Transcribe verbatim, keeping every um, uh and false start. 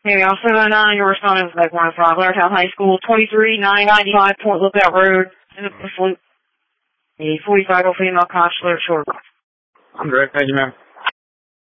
Hey, I'll seven oh nine, your respondent is like one of five, Blairtown High School, twenty-three nine ninety-five Point Lookout Road, in the Pursuit. A forty-five-year-old female consular short. I'm direct. Thank you, ma'am.